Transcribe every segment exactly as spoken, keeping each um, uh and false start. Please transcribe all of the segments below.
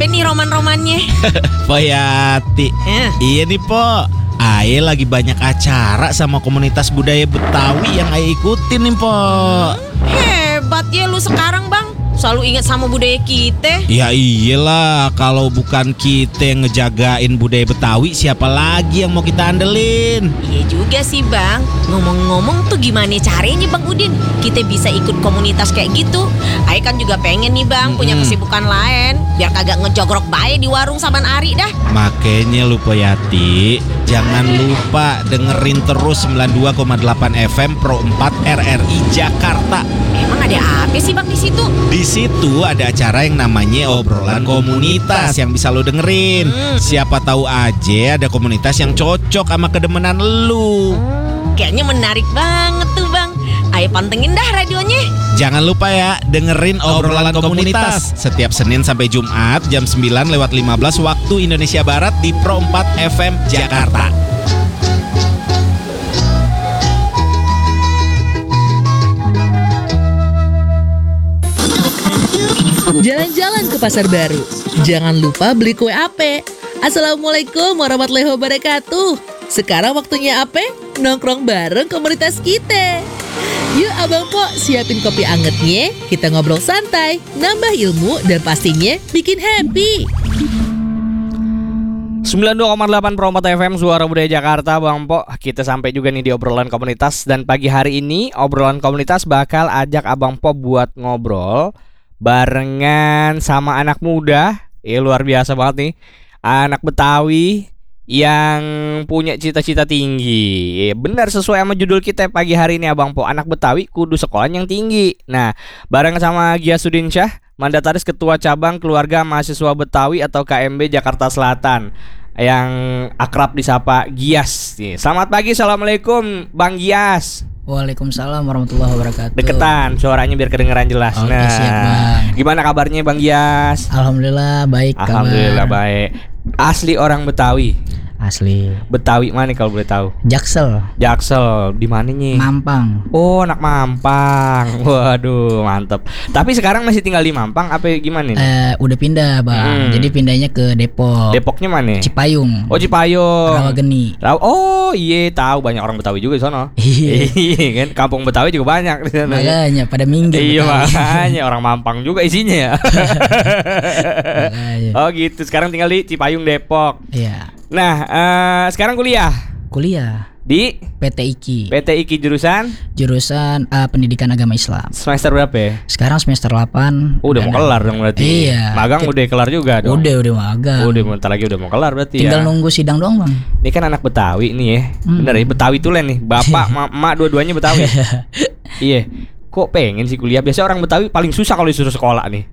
apa nih roman-romannya? Poyati. Eh. Iya nih Po, Aye lagi banyak acara sama komunitas budaya Betawi yang Aye ikutin nih Po. Hebat ya lu sekarang bang, selalu ingat sama budaya kita. Ya iyalah, kalau bukan kita yang ngejagain budaya Betawi, siapa lagi yang mau kita andelin? Iya juga sih bang. Ngomong-ngomong tuh gimana caranya bang Udin kita bisa ikut komunitas kayak gitu? Ayo kan juga pengen nih bang Mm-mm. punya kesibukan lain, biar kagak ngejogrok bae di warung saban ari dah. Makanya lu Poyati, jangan lupa dengerin terus sembilan puluh dua koma delapan F M Pro empat R R I Jakarta. Emang ada apa sih bang di situ? Di situ ada acara yang namanya obrolan komunitas yang bisa lo dengerin. Hmm. Siapa tahu aja ada komunitas yang cocok sama kedemenan lu. Kayaknya menarik banget tuh bang. Ayo pantengin dah radionya. Jangan lupa ya, dengerin obrolan komunitas setiap Senin sampai Jumat jam sembilan lewat lima belas waktu Indonesia Barat di Pro empat F M Jakarta. Jalan-jalan ke pasar baru, jangan lupa beli kue ape. Assalamualaikum warahmatullahi wabarakatuh. Sekarang waktunya ape nongkrong bareng komunitas kita. Yuk Abang Po, siapin kopi angetnya. Kita ngobrol santai, nambah ilmu, dan pastinya bikin happy. sembilan puluh dua koma delapan Pro empat F M Suara Budaya Jakarta, Bang Po. Kita sampai juga nih di obrolan komunitas. Dan pagi hari ini obrolan komunitas bakal ajak Abang Po buat ngobrol barengan sama anak muda. Ya luar biasa banget nih, anak Betawi yang punya cita-cita tinggi. Ya, benar sesuai sama judul kita pagi hari ini Abang Po. Anak Betawi kudu sekolah yang tinggi. Nah, bareng sama Giyasuddin Syah, Mandataris Ketua Cabang Keluarga Mahasiswa Betawi atau K M B Jakarta Selatan, yang akrab disapa Gias. Selamat pagi, assalamualaikum Bang Gias. Waalaikumsalam warahmatullahi wabarakatuh. Deketan suaranya biar kedengeran jelas. Oke, Nah, siap, Bang. gimana kabarnya Bang Gias? Alhamdulillah baik. Alhamdulillah kabar. baik. Asli orang Betawi. Asli. Betawi mana kalau boleh tahu? Jaksel, Jaksel, di mana nih? Mampang. Oh, anak Mampang. Waduh, mantep. Tapi sekarang masih tinggal di Mampang apa gimana nih? Eh, udah pindah bang. Hmm. Jadi pindahnya ke Depok. Depoknya mana? Cipayung. Oh, Cipayung. Rawageni. Raw- oh, iya tahu banyak orang Betawi juga di sono. Iya. Iya kan, kampung Betawi juga banyak di sana. Makanya pada minggir. Iya Betawi. makanya orang Mampang juga isinya ya. Makanya. Oh gitu, sekarang tinggal di Cipayung Depok. Iya. Nah, eh, sekarang kuliah Kuliah di P T I K I. P T I K I jurusan Jurusan eh, Pendidikan Agama Islam. semester berapa ya? Sekarang semester delapan. Oh, udah Dan- mau kelar dong berarti. Iya. Magang Ki- udah kelar juga dong. Udah udah magang. Udah bentar lagi udah mau kelar berarti Tinggal ya. nunggu sidang doang bang. Ini kan anak Betawi nih ya. Hmm. Bener ya, Betawi tulen nih. Bapak, ma- emak dua-duanya Betawi. Iya. Kok pengen sih kuliah? Biasanya orang Betawi paling susah kalau disuruh sekolah nih.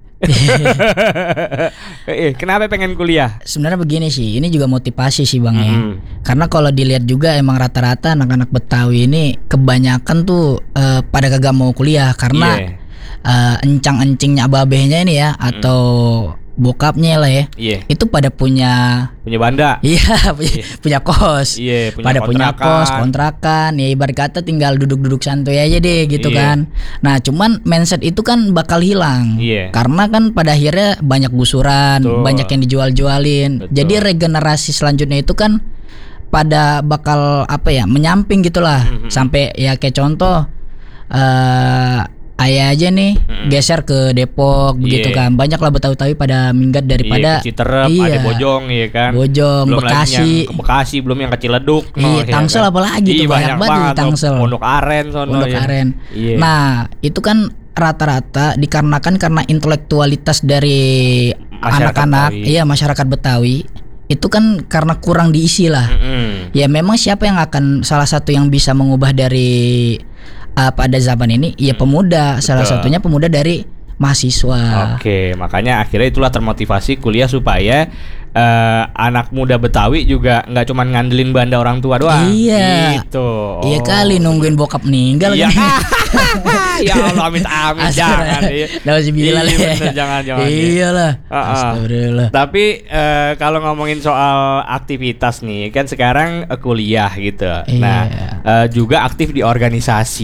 Eh, kenapa pengen kuliah? Sebenarnya begini sih, ini juga motivasi sih bang ya. Mm. Karena kalau dilihat juga emang rata-rata anak-anak Betawi ini kebanyakan tuh eh, pada kagak mau kuliah karena Iya. eh, encang-encingnya abah-abahnya ini ya atau bokapnya lah ya. Iya. Itu pada punya Punya banda. iya punya, punya kos. Iya, punya pada punya kontrakan. kos, kontrakan. Ya ibarat kata tinggal duduk-duduk santuy aja deh gitu Iya. kan. Nah, cuman mindset itu kan bakal hilang. Iya. Karena kan pada akhirnya banyak gusuran, Betul. banyak yang dijual-jualin. Betul. Jadi regenerasi selanjutnya itu kan pada bakal apa ya? Menyamping gitulah. Mhm. Sampai ya kayak contoh eh ayah aja nih geser ke Depok begitu Iya. kan. Banyak lah Betawi-Betawi pada minggat daripada Iya, ke Citerep, iya. ada Bojong ya kan. Bojong, Belum lagi Bekasi. yang ke Bekasi, belum yang ke Ciledug. Iya, Tangsel apalagi tuh, Iya, banyak banget di tuh, Tangsel. Pondok Aren sono Pondok ya. Aren. Iya. Nah, itu kan rata-rata dikarenakan karena intelektualitas dari Masyarakat anak-anak, Betawi. iya masyarakat Betawi itu kan karena kurang diisi lah. Mm-mm. Ya memang siapa yang akan salah satu yang bisa mengubah dari uh, pada zaman ini? Ya pemuda, salah Betul. satunya pemuda dari mahasiswa. Oke, makanya akhirnya itulah termotivasi kuliah supaya eh, anak muda Betawi juga nggak cuma ngandelin banda orang tua doang. Iya. Gitu. Iya Oh. kali nungguin bokap meninggal Iya. kan. Ya Allah, amit amit jangan. Iya. Nauzubillah Iya, lah ya. bener, jangan jangan. Iyalah. Ah, ah. Astagfirullah. Tapi eh, kalau ngomongin soal aktivitas nih, kan sekarang eh, kuliah gitu. Iya. Nah, eh, juga aktif di organisasi.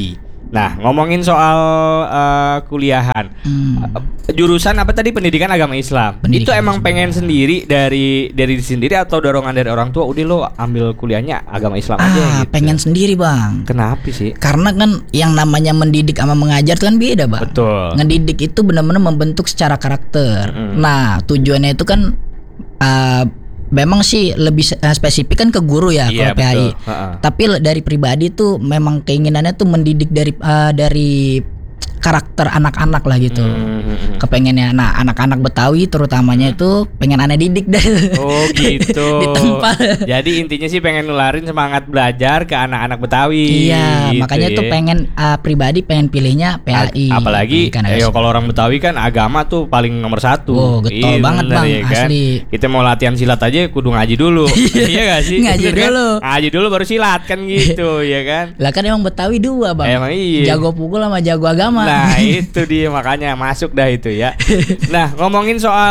Nah, ngomongin soal uh, kuliahan, Hmm. uh, jurusan apa tadi, pendidikan agama Islam. Pendidikan Itu emang Islam. pengen sendiri dari dari diri sendiri atau dorongan dari orang tua? Udah lo ambil kuliahnya agama Islam aja Ah, gitu. pengen sendiri bang. Kenapa sih? Karena kan yang namanya mendidik sama mengajar itu kan beda bang. Betul. Ngedidik itu benar-benar membentuk secara karakter. Mm-mm. Nah tujuannya itu kan uh, memang sih lebih uh, spesifik kan ke guru ya Iya, kalau P H I. betul. Ha-ha. Tapi le- dari pribadi tuh memang keinginannya tuh mendidik dari uh, dari karakter anak-anak lah gitu. Hmm. Kepengennya, nah anak-anak Betawi terutamanya itu pengen aneh didik dah. Oh gitu. Ditempa. Jadi intinya sih pengen nularin semangat belajar ke anak-anak Betawi. Iya, gitu makanya tuh ya. pengen uh, pribadi pengen pilihnya P H I. A- Apalagi Pendidikan eh, agama. kalau orang Betawi kan agama tuh paling nomor satu. Wow, getol Iya, banget, bener Bang, ya kan? asli. Kita mau latihan silat aja kudu ngaji dulu. Iya gak sih? Ngaji Bener kan? dulu. Ngaji dulu baru silat kan gitu ya kan. Lah kan emang Betawi dua bang. Emang iya. Jago pukul sama jago agama. Nah itu dia makanya masuk dah itu ya. Nah ngomongin soal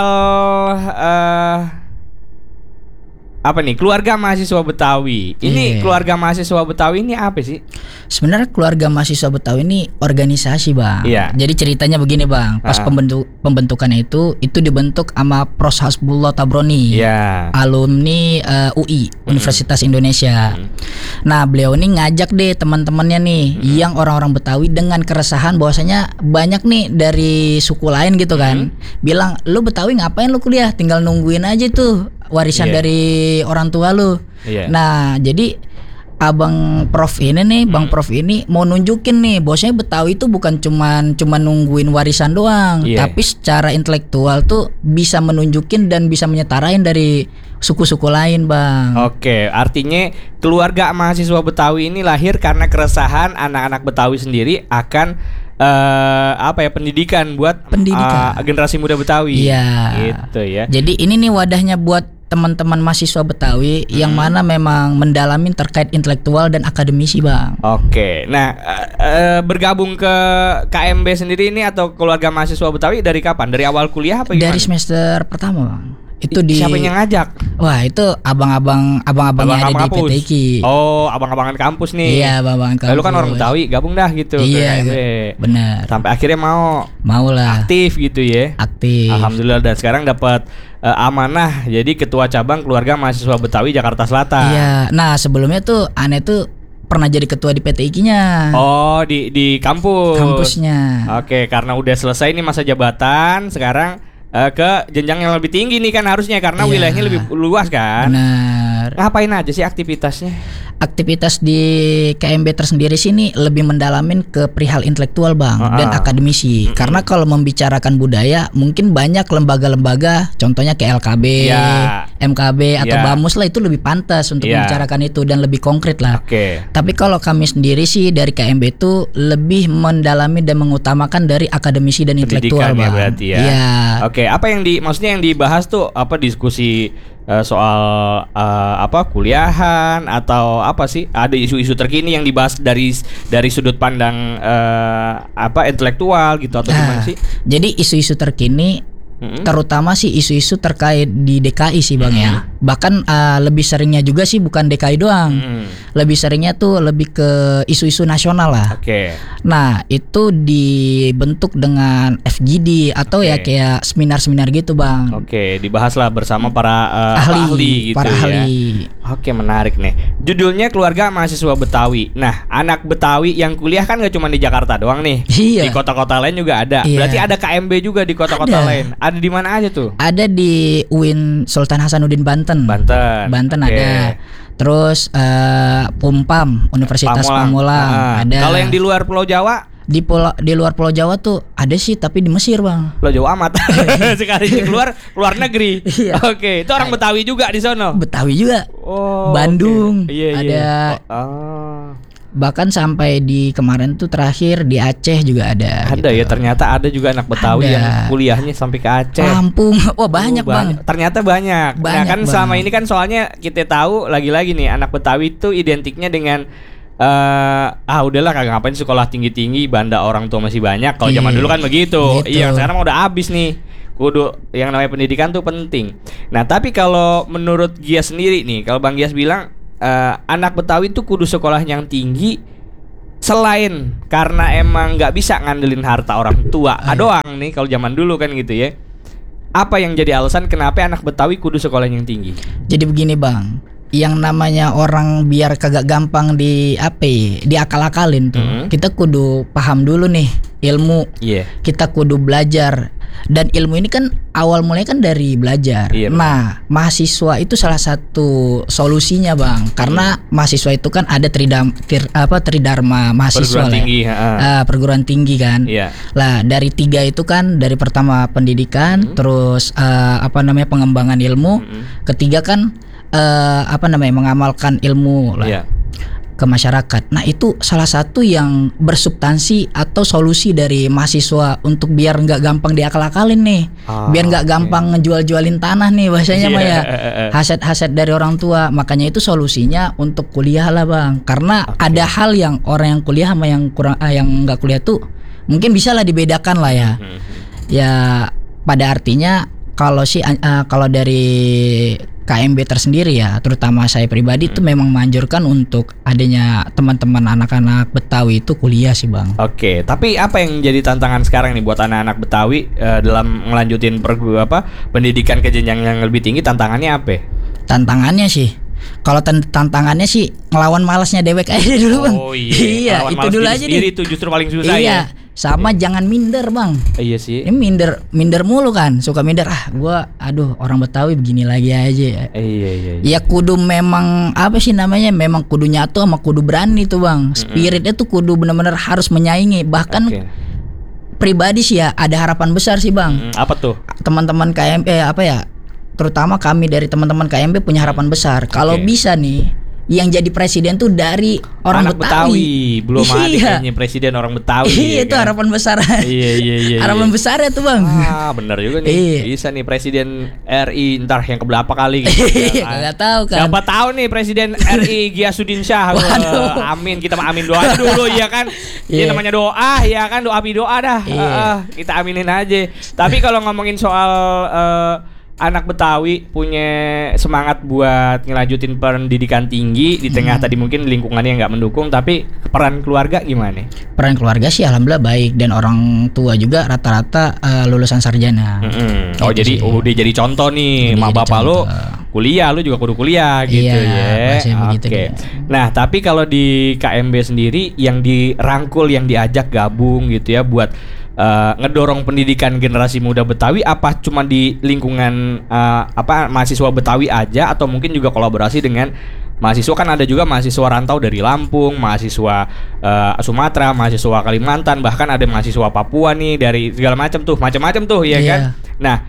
eh, apa nih, keluarga mahasiswa Betawi. Ini Iya. keluarga mahasiswa Betawi ini apa sih? Sebenarnya keluarga mahasiswa Betawi ini organisasi bang. Iya. Jadi ceritanya begini bang. Pas Ah. pembentuk pembentukannya itu itu dibentuk sama Pros Hasbullah Tabroni. Iya. Alumni eh, U I Universitas Indonesia. Nah beliau ini ngajak deh teman-temannya nih yang orang-orang Betawi dengan keresahan bahwasanya banyak nih dari suku lain gitu kan, bilang lu Betawi ngapain lu kuliah, tinggal nungguin aja tuh warisan Iya. dari orang tua lu. Iya. Nah jadi abang Prof ini nih, bang Prof ini mau nunjukin nih bahwasanya Betawi itu bukan cuman cuman nungguin warisan doang, Iya. tapi secara intelektual tuh bisa menunjukin dan bisa menyetarain dari suku-suku lain bang. Oke, artinya keluarga mahasiswa Betawi ini lahir karena keresahan anak-anak Betawi sendiri akan eh, apa ya, pendidikan buat Pendidikan. eh, generasi muda Betawi. Iya. Gitu ya. Jadi ini nih wadahnya buat teman-teman mahasiswa Betawi yang mana memang mendalamin terkait intelektual dan akademisi bang. Oke, nah eh, eh, bergabung ke K M B sendiri ini atau keluarga mahasiswa Betawi dari kapan? Dari awal kuliah apa gimana? Dari semester pertama bang. Itu di Siapa yang ngajak? Wah itu abang-abang abang-abang yang ada di P T I K I. Oh, abang-abangan kampus nih. Iya abang-abang Lalu kan orang kampus. Betawi, gabung dah gitu ke Iya K M B. benar. Sampai akhirnya mau Mau lah aktif gitu ya. aktif. Alhamdulillah, dan sekarang dapat eh, amanah jadi ketua cabang keluarga mahasiswa Betawi Jakarta Selatan. Iya. Nah sebelumnya tuh aneh tuh pernah jadi ketua di P T I K I-nya. Oh, di di kampus. Kampusnya. Oke, karena udah selesai nih masa jabatan, sekarang eh, ke jenjang yang lebih tinggi nih kan harusnya karena Iya. wilayahnya lebih luas kan. Benar. Ngapain aja sih aktivitasnya? Aktivitas di K M B tersendiri sini lebih mendalamin ke perihal intelektual bang Ah, dan ah. akademisi. Karena kalau membicarakan budaya mungkin banyak lembaga-lembaga, contohnya kayak L K B, Iya. M K B atau Iya. BAMUS lah itu lebih pantas untuk Iya. membicarakan itu dan lebih konkret lah. Oke. Tapi kalau kami sendiri sih dari K M B itu lebih mendalami dan mengutamakan dari akademisi dan intelektual Pendidikan ya bang. berarti ya. Iya. Oke, apa yang di maksudnya yang dibahas tuh apa, diskusi eh, soal eh, apa, kuliahan atau apa sih? Ada isu-isu terkini yang dibahas dari dari sudut pandang eh, apa, intelektual gitu atau gimana Nah, sih? jadi isu-isu terkini Mm-mm. terutama sih isu-isu terkait di D K I sih bang ya. Bahkan uh, lebih seringnya juga sih bukan D K I doang. Mm-mm. Lebih seringnya tuh lebih ke isu-isu nasional lah. Oke. Nah itu dibentuk dengan F G D atau ya Oke. kayak seminar-seminar gitu bang. Oke, dibahaslah bersama para eh, Ahli, ahli gitu para ya. ahli. Oke, menarik nih. Judulnya keluarga mahasiswa Betawi. Nah, anak Betawi yang kuliah kan gak cuma di Jakarta doang nih. Iya. Di kota-kota lain juga ada. Iya. Berarti ada K M B juga di kota-kota Ada. lain. Ada di mana aja tuh? Ada di U I N Sultan Hasanuddin Banten. Banten. Banten Oke. ada. Terus uh, Pumpam Universitas Pamulang, Ah. ada. Kalau yang di luar Pulau Jawa, di pulau di luar Pulau Jawa tuh ada sih tapi di Mesir bang. Pulau Jawa amat. Sekali keluar luar negeri. Iya. Oke, itu orang Betawi juga di sono. Betawi juga. Oh, Bandung. oke. Iya, iya. Ada. Oh, ah. Bahkan sampai di kemarin tuh terakhir di Aceh juga ada. Ada gitu. ya, ternyata ada juga anak Betawi Ada. yang kuliahnya sampai ke Aceh. Lampung. Wah banyak Oh, bang. Ternyata banyak. Nah Banyak, kan Bang. selama ini kan soalnya kita tahu lagi-lagi nih anak Betawi itu identiknya dengan eh ah udahlah kagak ngapain sekolah tinggi-tinggi, banda orang tua masih banyak. Kalau zaman Iya, dulu kan begitu. gitu. Iya, sekarang mah udah habis nih. Kudu yang namanya pendidikan tuh penting. Nah, tapi kalau menurut Gias sendiri nih, kalau Bang Gias bilang eh, anak Betawi tuh kudu sekolah yang tinggi selain karena emang nggak bisa ngandelin harta orang tua ah, doang nih kalau zaman dulu kan gitu ya. Apa yang jadi alasan kenapa anak Betawi kudu sekolah yang tinggi? Jadi begini bang, yang namanya orang biar kagak gampang di apa ya, diakal-akalin tuh. Mm-hmm. Kita kudu paham dulu nih ilmu. Iya. Yeah. Kita kudu belajar. Dan ilmu ini kan awal mulanya kan dari belajar. Iya, nah, mahasiswa itu salah satu solusinya bang. Karena hmm. mahasiswa itu kan ada tridam, tir, apa tridharma mahasiswa perguruan lah. Tinggi, uh, perguruan tinggi kan. Iya. Lah dari tiga itu kan dari pertama pendidikan, hmm. terus uh, apa namanya pengembangan ilmu, hmm. ketiga kan uh, apa namanya mengamalkan ilmu lah. Iya. Ke masyarakat. Nah itu salah satu yang bersubstansi atau solusi dari mahasiswa untuk biar nggak gampang diakal-akalin nih, oh, biar nggak okay. gampang ngejual-jualin tanah nih bahasanya yeah. mah ya, haset-haset dari orang tua. Makanya itu solusinya untuk kuliah lah bang. Karena okay. ada hal yang orang yang kuliah sama yang kurang, ah, yang nggak kuliah tuh mungkin bisa lah dibedakan lah ya. Mm-hmm. Ya pada artinya kalau sih uh, kalau dari K M B tersendiri ya, terutama saya pribadi itu hmm. memang menganjurkan untuk adanya teman-teman anak-anak Betawi itu kuliah sih bang. Oke, tapi apa yang jadi tantangan sekarang nih buat anak-anak Betawi uh, dalam ngelanjutin pergu apa pendidikan ke jenjang yang lebih tinggi? Tantangannya apa? Tantangannya sih, kalau tantangannya sih ngelawan malasnya dewek aja dulu bang. Oh iya, iya itu dulu aja diri itu justru paling susah iya. ya. Sama iya. Jangan minder bang. Iya sih. Ini minder, minder mulu kan, suka minder. Ah, gua, aduh orang Betawi begini lagi aja. Iya iya. iya. Ya kudu memang apa sih namanya? Memang kudu nyatu sama kudu berani tuh bang. Spiritnya tuh kudu benar-benar harus menyaingi. Bahkan okay. pribadi sih ya ada harapan besar sih bang. Mm-mm. Apa tuh? Teman-teman K M B eh, apa ya? Terutama kami dari teman-teman K M B punya harapan besar. Kalau okay. bisa nih. Yang jadi presiden tuh dari orang anak Betawi. Betawi. Belum iya. ada presiden orang Betawi. Iya ya itu kan? harapan besar. Iya iya iya. Harapan besar ya tuh bang. Ah benar juga nih. Iya. Bisa nih presiden R I ntar yang keberapa kali gitu. Iya nggak tahu kan. Siapa tahu nih presiden R I Giyasuddin Syah. Waduh. Amin, kita mah amin doa dulu ya kan. Ini yeah. namanya doa ya kan, doa bi doa dah. Yeah. Uh, uh, kita aminin aja. Tapi kalau ngomongin soal uh, anak Betawi punya semangat buat ngelanjutin pendidikan tinggi di tengah hmm. tadi mungkin lingkungannya nggak mendukung, tapi peran keluarga gimana? Peran keluarga sih alhamdulillah baik dan orang tua juga rata-rata uh, lulusan sarjana. Mm-hmm. Oh jadi oh, udah jadi contoh nih, mak bapak lo kuliah, lo juga kudu kuliah gitu iya, ya. Oke. Okay. Nah tapi kalau di K M B sendiri yang dirangkul, yang diajak gabung gitu ya buat Uh, ngedorong pendidikan generasi muda Betawi, apa cuma di lingkungan uh, apa mahasiswa Betawi aja atau mungkin juga kolaborasi dengan mahasiswa? Kan ada juga mahasiswa rantau dari Lampung, mahasiswa uh, Sumatera, mahasiswa Kalimantan, bahkan ada mahasiswa Papua nih dari segala macam tuh, macam-macam tuh ya yeah. kan. Nah,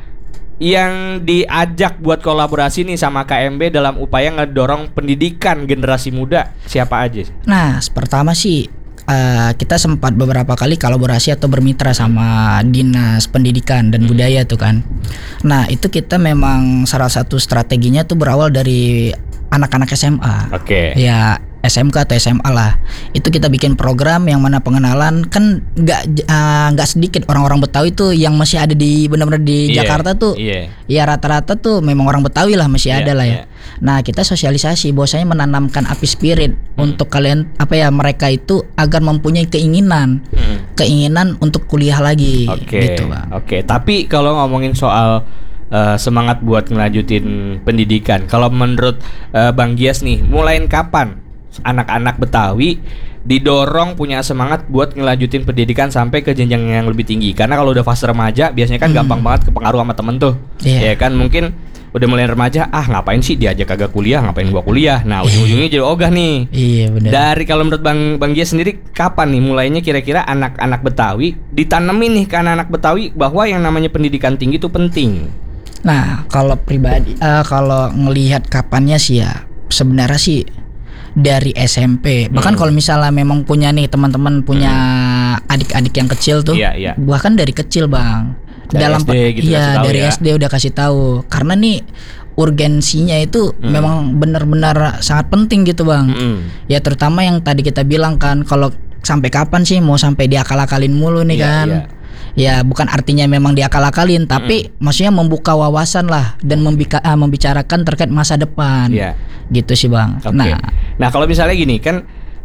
yang diajak buat kolaborasi nih sama K M B dalam upaya ngedorong pendidikan generasi muda siapa aja? Nah, pertama sih Uh, kita sempat beberapa kali kolaborasi atau bermitra sama Dinas Pendidikan dan Budaya tuh kan. Nah itu kita memang salah satu strateginya tuh berawal dari anak-anak S M A. Oke. Okay. Ya S M K atau S M A lah. Itu kita bikin program yang mana pengenalan kan nggak nggak uh, sedikit orang-orang Betawi tuh yang masih ada di benar-benar di yeah, Jakarta tuh. Yeah. Ya rata-rata tuh memang orang Betawi lah masih yeah, ada lah ya. Yeah. Nah kita sosialisasi bahwasanya menanamkan api spirit hmm. untuk kalian apa ya mereka itu agar mempunyai keinginan hmm. keinginan untuk kuliah lagi. Oke. Okay. Gitu, Bang. Oke. Okay. Tapi kalau ngomongin soal Uh, semangat buat ngelanjutin pendidikan, kalau menurut uh, Bang Gias nih, mulain kapan anak-anak Betawi didorong punya semangat buat ngelanjutin pendidikan sampai ke jenjang yang lebih tinggi? Karena kalau udah fase remaja biasanya kan hmm. gampang banget kepengaruh sama temen tuh, yeah. ya kan mungkin udah mulai remaja, ah ngapain sih diajak kagak kuliah, ngapain gua kuliah? Nah ujung-ujungnya jadi ogah nih. Iya benar. Dari kalau menurut Bang Bang Gias sendiri kapan nih mulainya kira-kira anak-anak Betawi ditanemin nih ke anak-anak Betawi bahwa yang namanya pendidikan tinggi itu penting? Nah, kalau pribadi, uh, kalau ngelihat kapannya sih ya, sebenarnya sih dari S M P. Bahkan hmm. kalau misalnya memang punya nih teman-teman punya hmm. adik-adik yang kecil tuh, yeah, yeah. bahkan dari kecil bang, dari dalam S D gitu iya dari ya. S D udah kasih tahu. Karena nih urgensinya itu hmm. memang benar-benar sangat penting gitu bang. Hmm. Ya terutama yang tadi kita bilang kan, kalau sampai kapan sih mau sampai diakal-akalin mulu nih yeah, kan? Yeah. Ya bukan artinya memang diakal-akalin, tapi hmm. maksudnya membuka wawasan lah dan membika, uh, membicarakan terkait masa depan, yeah. gitu sih bang. Okay. Nah, nah kalau misalnya gini kan,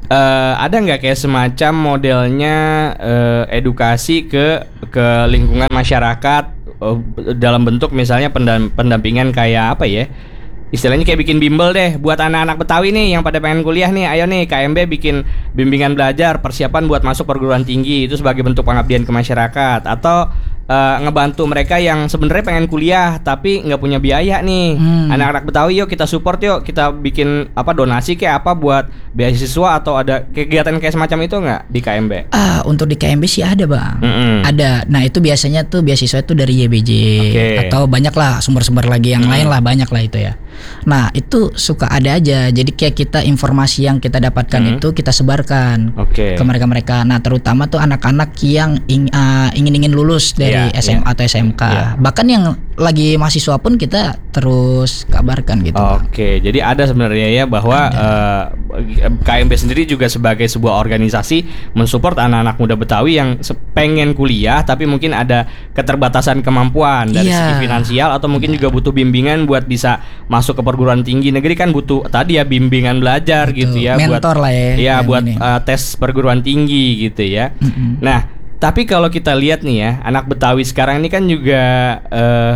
eh, ada nggak kayak semacam modelnya eh, edukasi ke ke lingkungan masyarakat eh, dalam bentuk misalnya pendam- pendampingan kayak apa ya? Istilahnya kayak bikin bimbel deh buat anak-anak Betawi nih yang pada pengen kuliah nih. Ayo nih K M B bikin bimbingan belajar persiapan buat masuk perguruan tinggi itu sebagai bentuk pengabdian ke masyarakat, atau uh, ngebantu mereka yang sebenarnya pengen kuliah tapi nggak punya biaya nih. Hmm. Anak-anak Betawi yuk kita support, yuk kita bikin apa donasi kayak apa buat beasiswa, atau ada kegiatan kayak semacam itu nggak di K M B? Ah, untuk di K M B sih ada bang. Mm-mm. Ada. Nah itu biasanya tuh beasiswa itu dari Y B J Oke. atau banyak lah sumber-sumber lagi yang Mm. lain lah, banyak lah itu ya. Nah itu suka ada aja. Jadi kayak kita informasi yang kita dapatkan Mm. itu kita sebarkan Oke. ke mereka-mereka. Nah terutama tuh anak-anak yang ing- uh, ingin-ingin lulus dari Iya, S M A iya. atau S M K. Iya. Bahkan yang lagi mahasiswa pun kita terus kabarkan gitu. Bang. Oke, jadi ada sebenarnya ya bahwa eh, K M B sendiri juga sebagai sebuah organisasi mensupport anak-anak muda Betawi yang se- pengen kuliah tapi mungkin ada keterbatasan kemampuan dari Iya. segi finansial, atau mungkin juga butuh bimbingan buat bisa masuk ke perguruan tinggi negeri, kan butuh tadi ya bimbingan belajar Betul. gitu ya, Mentor buat lah ya, ya yang buat ini. eh, tes perguruan tinggi gitu ya. Mm-mm. Nah, tapi kalau kita lihat nih ya, anak Betawi sekarang ini kan juga eh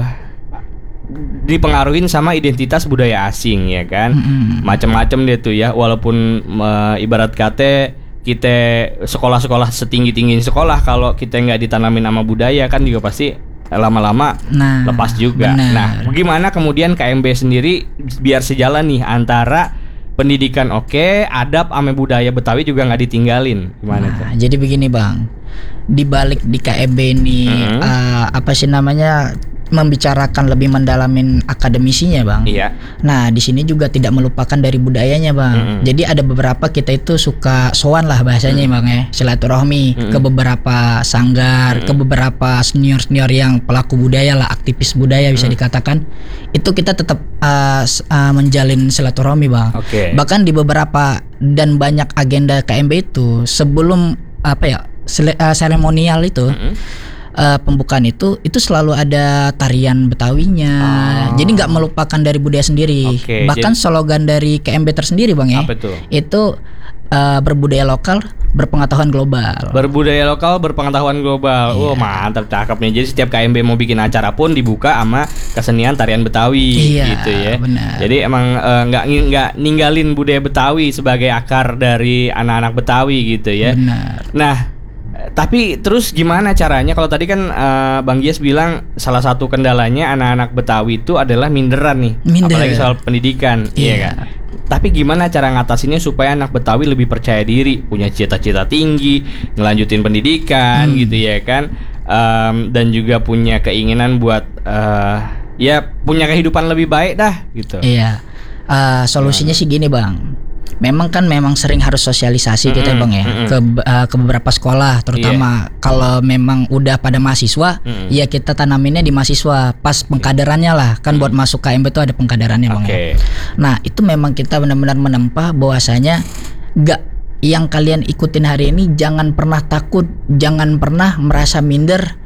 dipengaruhin sama identitas budaya asing ya kan. Mm-mm. Macam-macam dia tuh ya, walaupun eh, ibarat kata kita sekolah-sekolah setinggi-tinggi sekolah, kalau kita nggak ditanamin sama budaya kan juga pasti lama-lama Nah, lepas juga. benar. Nah, bagaimana kemudian K M B sendiri biar sejalan nih antara pendidikan oke, adab sama budaya Betawi juga nggak ditinggalin, gimana tuh? Nah, jadi begini bang, di balik di K M B ini Mhm. eh, apa sih namanya, membicarakan lebih mendalamin akademisinya bang. Iya. Nah di sini juga tidak melupakan dari budayanya bang. Mhm. Jadi ada beberapa kita itu suka sowan lah bahasanya bang ya, silaturahmi Mhm. ke beberapa sanggar, ke beberapa senior senior yang pelaku budaya lah, aktivis budaya bisa dikatakan. Itu kita tetap uh, s- uh, menjalin silaturahmi bang. Oke. Bahkan di beberapa dan banyak agenda K M B itu sebelum apa ya sele- uh, seremonial itu. Mm-mm. uh, pembukaan itu itu selalu ada tarian Betawinya. Oh. Jadi nggak melupakan dari budaya sendiri. Oke, Bahkan jadi- slogan dari K M B tersendiri bang ya. Apa tuh? Itu uh, berbudaya lokal, berpengetahuan global. Berbudaya lokal, berpengetahuan global. Iya. Oh, mantap, cakep nih. Jadi setiap K M B mau bikin acara pun dibuka sama kesenian tarian Betawi Iya, gitu ya. benar. Jadi emang eh, nggak nggak ninggalin budaya Betawi sebagai akar dari anak-anak Betawi gitu ya. Benar. Nah, eh, tapi terus gimana caranya? Kalau tadi kan eh, Bang Gies bilang salah satu kendalanya anak-anak Betawi itu adalah minderan nih, Minder. apalagi soal pendidikan, iya Iya. kan? Tapi gimana cara ngatasinnya supaya anak Betawi lebih percaya diri, punya cita-cita tinggi, ngelanjutin pendidikan Hmm. gitu ya kan? Em, dan juga punya keinginan buat eh, ya punya kehidupan lebih baik dah gitu. Iya. Uh, solusinya sih gini bang. Memang kan memang sering harus sosialisasi kita Mm-mm, bang ya mm-mm. ke uh, ke beberapa sekolah, terutama kalau memang udah pada mahasiswa, Mm-mm. ya kita tanaminnya di mahasiswa pas pengkaderannya lah kan, buat masuk K M B itu ada pengkaderannya bang. Oke. Ya. Nah itu memang kita benar-benar menempah bahwasanya gak, yang kalian ikutin hari ini jangan pernah takut, jangan pernah merasa minder.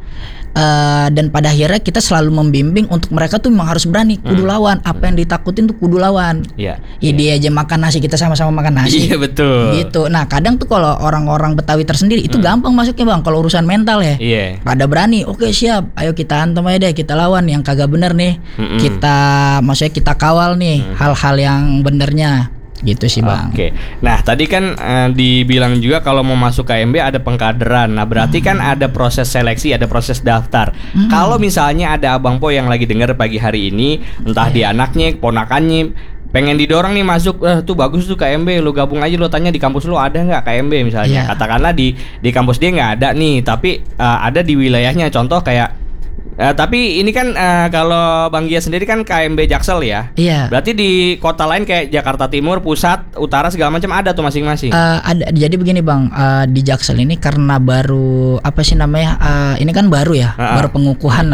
Uh, dan pada akhirnya kita selalu membimbing untuk mereka tuh memang harus berani, kudu lawan. Apa yang ditakutin tuh kudu lawan. Iya. Ya dia aja makan nasi, kita sama-sama makan nasi. Iya betul. Gitu. Nah kadang tuh kalau orang-orang Betawi tersendiri itu gampang masuknya bang. Kalau urusan mental ya, Iya. pada berani. Oke siap, ayo kita hantam aja deh, kita lawan yang kagak bener nih. Mm-mm. Kita, maksudnya kita kawal nih hal-hal yang benernya. Gitu sih bang. Oke. Nah, tadi kan eh, dibilang juga kalau mau masuk K M B ada pengkaderan. Nah, berarti kan ada proses seleksi, ada proses daftar. Kalau misalnya ada Abang Po yang lagi dengar pagi hari ini, entah dia anaknya, ponakannya pengen didorong nih masuk, eh tuh bagus tuh K M B, lu gabung aja, lu tanya di kampus lu ada nggak K M B misalnya. Iya. Katakanlah di di kampus dia nggak ada nih, tapi eh, ada di wilayahnya. Contoh kayak eh, tapi ini kan eh, kalau Bang Gia sendiri kan K M B Jaksel ya. Iya. Berarti di kota lain kayak Jakarta Timur, Pusat, Utara segala macam ada tuh masing-masing. Eh, ada, jadi begini bang, eh, di Jaksel ini karena baru apa sih namanya, eh, ini kan baru ya, Ha-ha. baru pengukuhan lah ya.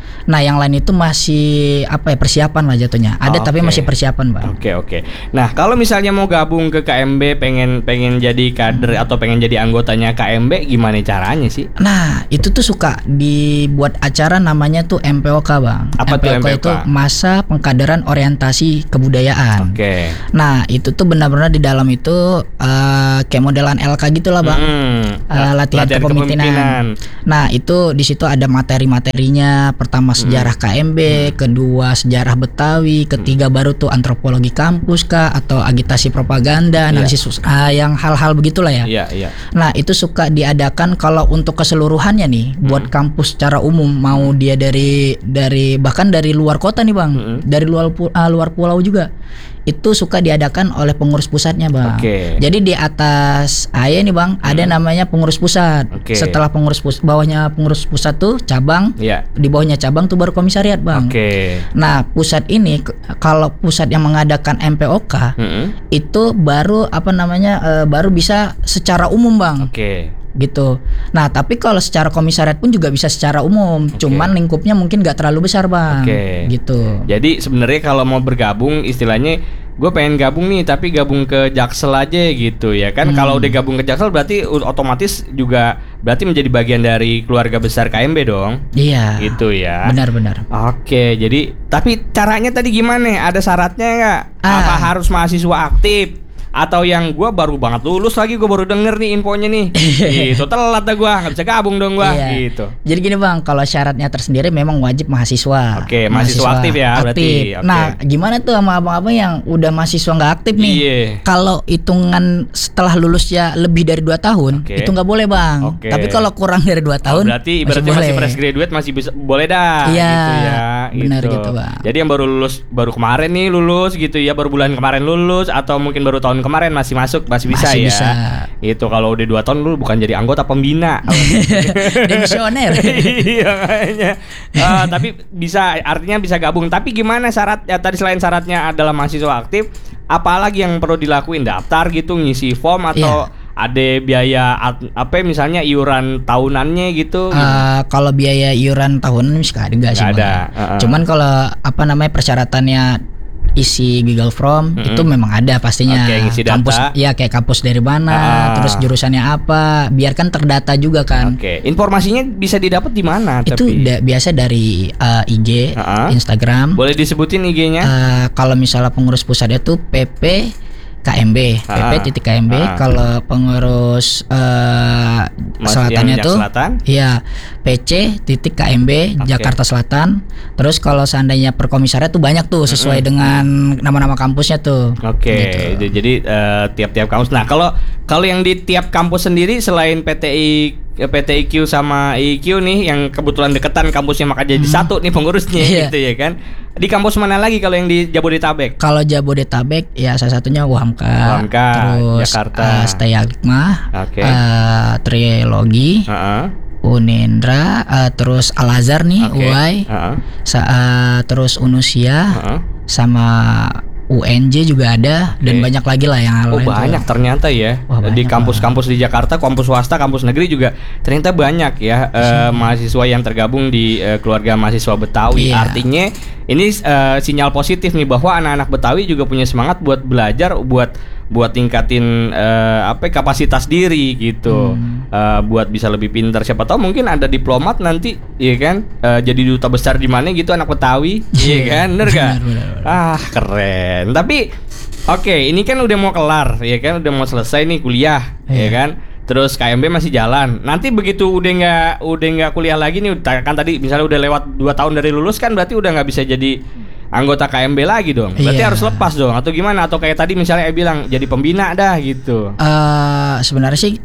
Nah, yang lain itu masih apa ya persiapan lah jatuhnya. Ada tapi Oke. masih persiapan, Bang. Oke oke. Nah kalau misalnya mau gabung ke K M B, pengen pengen jadi kader atau pengen jadi anggotanya K M B, gimana caranya sih? Nah, itu tuh suka dibuat acara namanya tuh M P O K, Bang. Apa tuh M P O K M P O K? itu Masa Pengkaderan Orientasi Kebudayaan. Oke. Nah, itu tuh benar-benar di dalam itu eh, kayak modelan L K gitu lah, Bang. Mm-mm. Eh, latihan, kepemimpinan. Nah, itu di situ ada materi-materinya. Pertama sejarah K M B, kedua sejarah Betawi, ketiga baru tuh antropologi kampus kah atau agitasi propaganda, analisis ah, yang hal-hal begitulah ya. Iya iya. Nah, itu suka diadakan kalau untuk keseluruhannya nih buat kampus secara umum, mau dia dari dari bahkan dari luar kota nih, Bang. Mm-mm. Dari luar pu- ah, luar pulau juga. Itu suka diadakan oleh pengurus pusatnya, Bang. Oke. Jadi di atas saya nih, Bang, ada namanya pengurus pusat. Oke. Setelah pengurus pus bawahnya pengurus pusat tuh cabang, Iya. di bawahnya cabang tuh baru komisariat, Bang. Oke. Nah, pusat ini k- kalau pusat yang mengadakan M P O K Mm-mm. itu baru apa namanya eh, baru bisa secara umum, Bang. Oke. Gitu. Nah, tapi kalau secara komisariat pun juga bisa secara umum. Oke. Cuman lingkupnya mungkin nggak terlalu besar, Bang. Oke. Gitu. Jadi sebenarnya kalau mau bergabung, istilahnya gue pengen gabung nih, tapi gabung ke Jaksel aja gitu ya kan. Hmm. Kalau udah gabung ke Jaksel berarti u- otomatis juga berarti menjadi bagian dari keluarga besar K M B dong. Iya. Gitu ya. Benar-benar. Oke, jadi tapi caranya tadi gimana? Ada syaratnya nggak? Ah. Apa harus mahasiswa aktif? Atau yang gue baru banget lulus lagi, gue baru denger nih infonya nih. Gitu, telat dah gue, nggak bisa gabung dong gue. Iya. Gitu. Jadi gini, Bang, kalau syaratnya tersendiri memang wajib mahasiswa. Oke, mahasiswa aktif ya, berarti. Aktif. Oke. Nah, gimana tuh sama abang-abang yang udah mahasiswa nggak aktif nih? Iya. Kalau hitungan setelah lulusnya lebih dari dua tahun, Oke. itu nggak boleh, Bang. Oke. Tapi kalau kurang dari dua Oh, tahun, berarti ibaratnya masih, boleh. fresh graduate masih bisa boleh dah. Iya, gitu ya. benar gitu, Bang. Jadi yang baru lulus baru kemarin nih lulus gitu ya, baru bulan kemarin lulus atau mungkin baru tahun kemarin masih masuk masih bisa Masih ya. bisa. Itu kalau udah dua tahun lu bukan jadi anggota pembina. Demisioner. Iya kayaknya. Ah, tapi bisa artinya bisa gabung. Tapi gimana syarat ya tadi selain syaratnya adalah mahasiswa aktif, apalagi yang perlu dilakuin? Daftar gitu, ngisi form atau Iya. ada biaya at- apa misalnya iuran tahunannya gitu? Eh, kalau biaya iuran tahunan sih nggak ada sih, Nggak Bang. ada. Uh-uh. Cuman kalau apa namanya persyaratannya isi Google Form Mm-mm. itu memang ada pastinya. Oke, ngisi data. Kampus ya kayak kampus dari mana, Ah. terus jurusannya apa, biarkan terdata juga kan. Oke, informasinya bisa didapat di mana? Itu tapi da- biasa dari eh, I G, Uh-uh. Instagram. boleh disebutin I G-nya? Eh, kalau misalnya pengurus pusat itu P P K M B, P P titik K M B. Ah. Kalau pengurus eh, Mas- selatannya yang Jak tuh, Selatan? iya P C titik K M B Oke. Jakarta Selatan. Terus kalau seandainya per komisariat tuh banyak tuh sesuai dengan nama-nama kampusnya tuh. Oke, Gitu. j- jadi eh, tiap-tiap kampus. Nah, kalau kalau yang di tiap kampus sendiri selain P T I eh, P T I Q sama I Q nih yang kebetulan deketan kampusnya maka jadi satu nih pengurusnya Iya. gitu ya kan. Di kampus mana lagi kalau yang di Jabodetabek? Kalau Jabodetabek ya salah satunya U H A M K, U H A M K, terus Jakarta. eh, Stegma, Oke. eh, Trilogi, Heeh. Unindra, eh, terus Al Azhar nih, Oke. U A I, Heeh. sa- eh, terus Unusia, Heeh. sama U N J juga ada dan Oke. banyak lagi lah yang Oh lain tuh. banyak ternyata ya. Wah, Di banyak, kampus-kampus di Jakarta, kampus swasta, kampus negeri juga ternyata banyak ya eh, mahasiswa yang tergabung di eh, keluarga mahasiswa Betawi. Iya. Artinya ini eh, sinyal positif nih bahwa anak-anak Betawi juga punya semangat buat belajar, buat buat tingkatin eh, apa kapasitas diri gitu. Hmm. Eh, buat bisa lebih pintar. Siapa tahu mungkin ada diplomat nanti, iya kan? Eh, jadi duta besar di mana gitu anak Betawi, iya kan? Bener gak? Benar, benar, benar. Ah keren. Tapi oke, ini kan udah mau kelar, ya kan? Udah mau selesai nih kuliah, ya Iya. kan? Terus K M B masih jalan. Nanti begitu udah nggak udah nggak kuliah lagi nih, kan tadi misalnya udah lewat dua tahun dari lulus kan berarti udah nggak bisa jadi anggota K M B lagi dong. Berarti Iya. harus lepas dong atau gimana? Atau kayak tadi misalnya eh bilang jadi pembina dah gitu. Eh, sebenarnya sih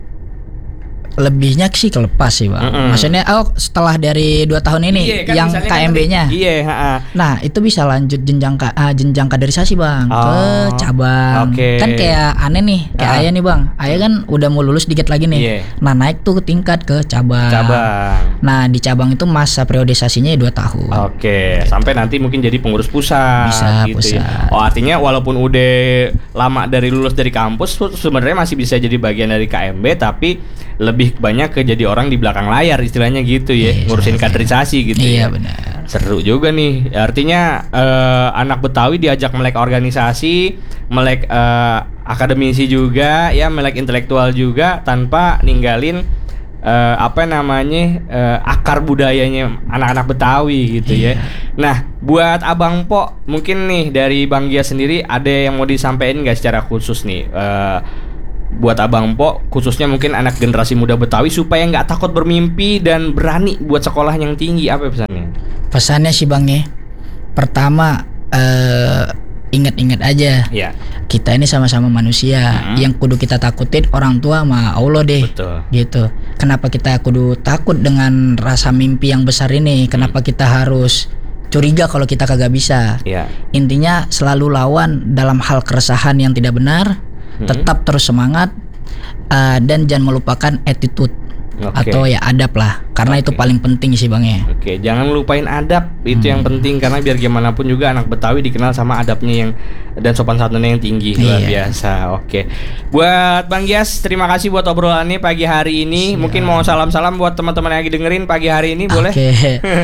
lebihnya sih kelepas sih, Bang. Mm-mm. Maksudnya oh setelah dari dua tahun ini Iya, kan yang misalnya K kan M B-nya. tadi- Iya, ha-ha. Nah, itu bisa lanjut jenjang ka- ah, jenjang kaderisasi, Bang, Oh, ke cabang. oke. Kan kayak aneh nih, kayak Ah. Ayah nih, Bang. Ayah kan udah mau lulus dikit lagi nih. Iya. Nah, naik tuh ke tingkat ke cabang. Cabang. Nah, di cabang itu masa periodisasinya dua tahun. Oke, sampai nanti mungkin jadi pengurus pusat Bisa, gitu ya. pusat. Oh, artinya walaupun udah lama dari lulus dari kampus sebenarnya masih bisa jadi bagian dari K M B tapi lebih lebih banyak ke jadi orang di belakang layar istilahnya gitu ya, Iya, ngurusin kaderisasi gitu Iya ya. benar. Seru juga nih. Artinya eh, anak Betawi diajak melek organisasi, melek eh, akademisi juga ya, melek intelektual juga tanpa ninggalin eh, apa namanya eh, akar budayanya anak-anak Betawi gitu ya. Nah, buat Abang Po, mungkin nih dari Bang Gias sendiri ada yang mau disampaikan nggak secara khusus nih eh, buat Abang Po, khususnya mungkin anak generasi muda Betawi supaya nggak takut bermimpi dan berani buat sekolah yang tinggi, apa pesannya? Pesannya sih Bang ya, pertama eh, ingat-ingat aja, Ya, kita ini sama-sama manusia. Hmm. Yang kudu kita takutin orang tua sama Allah deh. betul. Gitu. Kenapa kita kudu takut dengan rasa mimpi yang besar ini? Kenapa kita harus curiga kalau kita kagak bisa? Ya, Intinya selalu lawan dalam hal keresahan yang tidak benar, Hmm. tetap terus semangat, uh, dan jangan melupakan attitude oke. atau ya adab lah, karena itu Oke. paling penting sih Bang ya. Oke, jangan lupain adab, itu yang Hmm. penting karena biar gimana pun juga anak Betawi dikenal sama adabnya yang dan sopan santunnya yang tinggi, luar Iya. biasa. Oke, buat Bang Gias, terima kasih buat obrolannya pagi hari ini. Siap. Mungkin mau salam-salam buat teman-teman yang lagi dengerin pagi hari ini, boleh? Oke,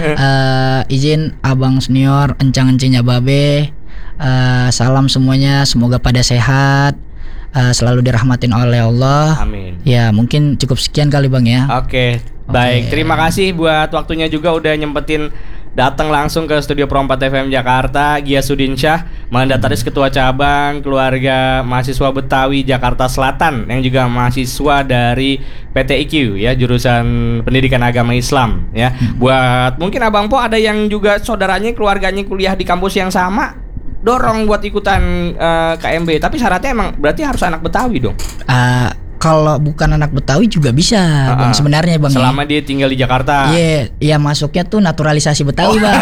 uh, izin Abang Senior, encang-encingnya Babe, uh, salam semuanya, semoga pada sehat, uh, selalu dirahmatin oleh Allah. Amin. Ya mungkin cukup sekian kali Bang ya. Oke, baik. Terima kasih buat waktunya juga udah nyempetin datang langsung ke studio Pro empat F M Jakarta. Giasuddin Syah, mandataris ketua cabang keluarga mahasiswa Betawi Jakarta Selatan yang juga mahasiswa dari P T I Q ya, jurusan Pendidikan Agama Islam ya. Buat mungkin Abang Po ada yang juga saudaranya keluarganya kuliah di kampus yang sama, dorong buat ikutan eh, K M B. Tapi syaratnya emang berarti harus anak Betawi dong. Uh, kalau bukan anak Betawi juga bisa Bang, Ah, sebenarnya Bang. ya. Selama dia tinggal di Jakarta. Iya, ya masuknya tuh naturalisasi Betawi Bang.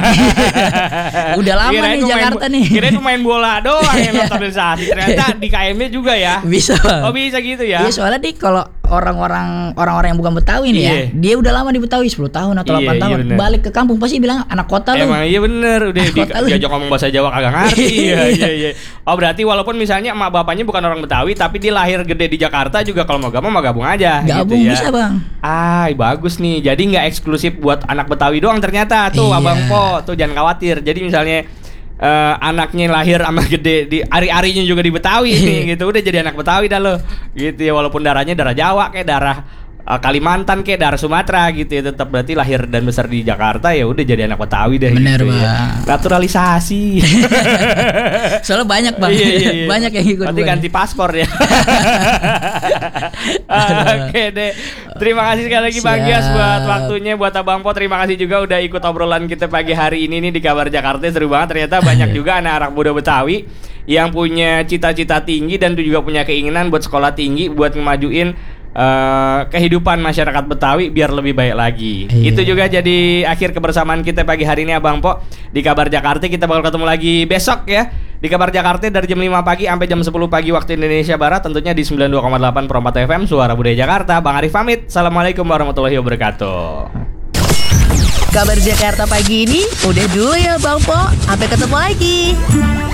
Udah lama Kirain nih pemain Jakarta bo- nih. Kirain pemain bola doang yang naturalisasi. Ternyata di K M B juga ya. Bisa Bang. Oh bisa gitu ya. Iya, soalnya nih kalau orang-orang orang-orang yang bukan Betawi nih ya, Iya. dia udah lama di Betawi sepuluh tahun atau Iya, delapan iya tahun. bener. Balik ke kampung pasti bilang anak kota lu. Emang iya bener. Udah di, Kota lu. diajak ngomong bahasa Jawa kagak ngerti. Iya iya iya. Oh berarti walaupun misalnya emak bapaknya bukan orang Betawi, tapi dia lahir gede di Jakarta juga, kalau mau gabung mau gabung aja. Gabung gitu ya. bisa Bang. Ah bagus nih. Jadi nggak eksklusif buat anak Betawi doang ternyata tuh. Iya. Abang Po tuh jangan khawatir. Jadi misalnya eh, anaknya lahir sama gede di ari-arinya juga di Betawi nih gitu, udah jadi anak Betawi dah lo gitu ya, walaupun darahnya darah Jawa kayak darah eh, Kalimantan kayak darah Sumatera gitu ya, tetap berarti lahir dan besar di Jakarta ya udah jadi anak Betawi deh. Bener, gitu ya. Bang. Naturalisasi. Soalnya banyak Bang. Iya, iya, iya. Banyak yang ikut. Nanti Bang. ganti paspor ya. Oke deh. Terima kasih sekali lagi Bang Siap. Gias buat waktunya, buat Abang Po. Terima kasih juga udah ikut obrolan kita pagi hari ini nih di Kabar Jakarta. Seru banget, ternyata banyak juga anak-anak muda Betawi yang punya cita-cita tinggi dan juga punya keinginan buat sekolah tinggi, buat ngemajuin eh, kehidupan masyarakat Betawi biar lebih baik lagi. Iya. Itu juga jadi akhir kebersamaan kita pagi hari ini Abang Po di Kabar Jakarta. Kita bakal ketemu lagi besok ya di Kabar Jakarta dari jam lima pagi sampai jam sepuluh pagi waktu Indonesia Barat, tentunya di sembilan puluh dua koma delapan Pro empat F M Suara Budaya Jakarta. Bang Arif pamit. Assalamualaikum warahmatullahi wabarakatuh. Kabar Jakarta pagi ini udah dulu ya Bang Po. Sampai ketemu lagi.